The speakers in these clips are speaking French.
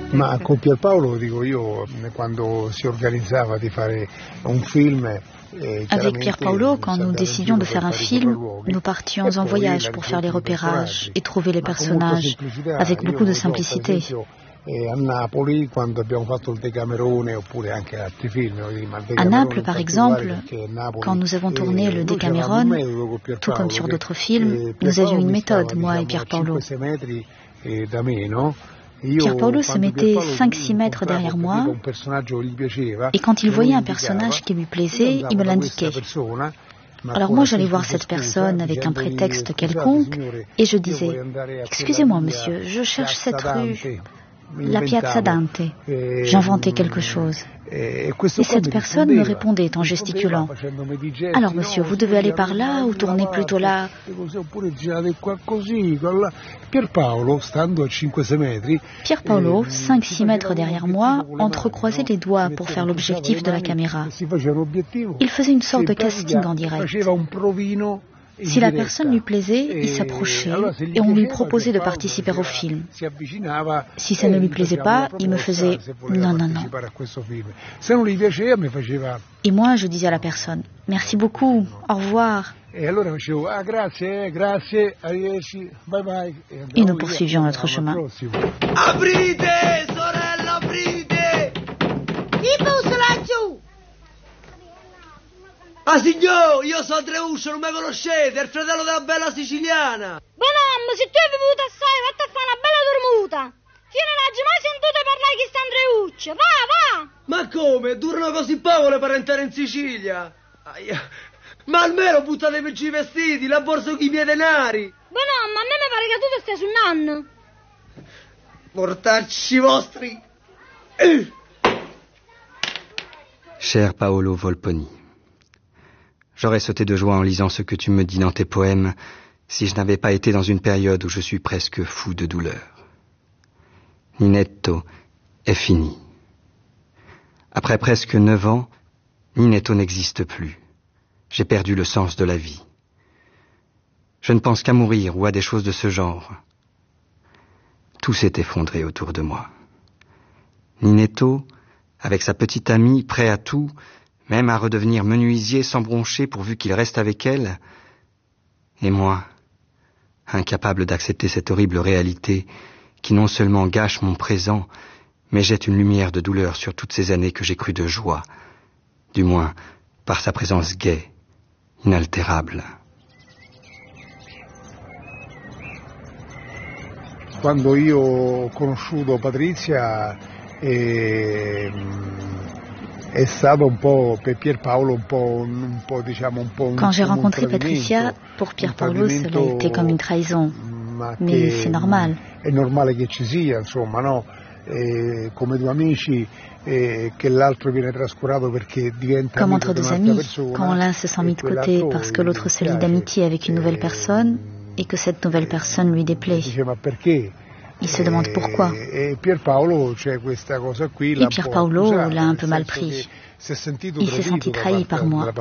Ma con Pierpaolo, dico io, quando si organizzava di fare un film. Avec Pier Paolo, quand nous décidions de faire un film, nous partions en voyage pour faire les repérages et trouver les personnages, avec beaucoup de simplicité. À Naples, par exemple, quand nous avons tourné le Decameron, tout comme sur d'autres films, nous avions une méthode, moi et Pier Paolo. Pier Paolo se mettait 5-6 mètres derrière moi, et quand il voyait un personnage qui lui plaisait, il me l'indiquait. Alors moi j'allais voir cette personne avec un prétexte quelconque, et je disais « Excusez-moi monsieur, je cherche cette rue, la Piazza Dante ». J'inventais quelque chose. Et cette personne me répondait en gesticulant. Alors monsieur, vous devez aller par là ou tourner plutôt là. Pier Paolo, 5-6 mètres derrière moi, entrecroisait les doigts pour faire l'objectif de la caméra. Il faisait une sorte de casting en direct. Si la personne lui plaisait, il s'approchait et on lui proposait de participer au film. Si ça ne lui plaisait pas, il me faisait « non, non, non ». Et moi, je disais à la personne « merci beaucoup, au revoir ». Et nous poursuivions notre chemin. Aprite, sorella, aprite! Chi bussa laggiù? Ah signor, io sono Andreuccio, non mi conoscete, è il fratello della bella siciliana. Bonamma, se tu hai bevuto assai, vatti a fare una bella dormuta. Io non ho mai sentito parlare di Andreuccio, va, va! Ma come? Durano così poco le parentele in Sicilia? Ma almeno buttatemi giù i vestiti, la borsa con i miei denari. Bonamma, a me mi pare che tu ti stai suonando. Mortacci vostri. Cher Paolo Volponi, j'aurais sauté de joie en lisant ce que tu me dis dans tes poèmes si je n'avais pas été dans une période où je suis presque fou de douleur. Ninetto est fini. Après presque 9 ans, Ninetto n'existe plus. J'ai perdu le sens de la vie. Je ne pense qu'à mourir ou à des choses de ce genre. Tout s'est effondré autour de moi. Ninetto, avec sa petite amie, prêt à tout, même à redevenir menuisier sans broncher pourvu qu'il reste avec elle. Et moi, incapable d'accepter cette horrible réalité qui non seulement gâche mon présent, mais jette une lumière de douleur sur toutes ces années que j'ai crues de joie, du moins par sa présence gaie, inaltérable. Quando io ho conosciuto Patrizia è stato un po' per Pierpaolo Quand j'ai rencontré Patricia, pour Pier Paolo, cela a été comme une trahison. Mais c'est normal. È normale che ci sia, insomma, no? Come due amici che l'altro viene trascurato perché diventa comme entre deux amis, quand l'un se sent mis de côté parce que l'autre se lie d'amitié avec une nouvelle personne et que cette nouvelle personne lui déplaît. Il se demande pourquoi. Et Pier Paolo l'a un peu mal pris. Il s'est senti trahi par moi.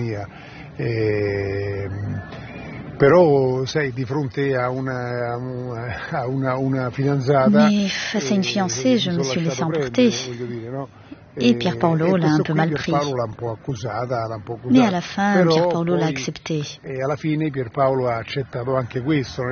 Però, sai, di fronte a una fidanzata. Mais face à une fiancée, je me suis laissé emporter. Et Pier Paolo l'a un peu mal pris. Mais à la fin, Pier Paolo l'a accepté. Et alla fine Pier Paolo ha accettato anche questo.